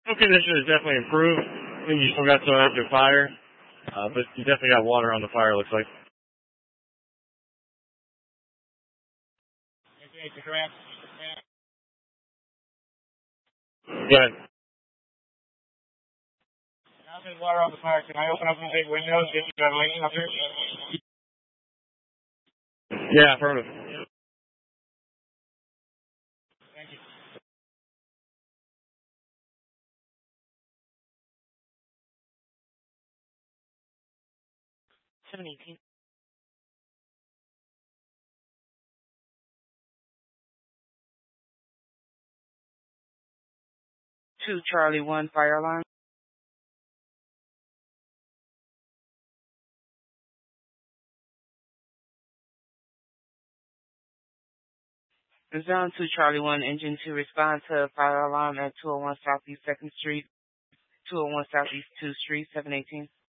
Fuel condition is definitely improved. I think you still got some active fire, but you definitely got water on the fire, looks like. Go ahead. Now there's water on the fire. Can I open up some big windows, get you ventilation up here? Yeah, affirmative. Thank you. 718. 2 Charlie 1 fire alarm. Zone 2 Charlie 1 engine to respond to fire alarm at 201 Southeast 2nd Street, 201 Southeast 2th Street, 718.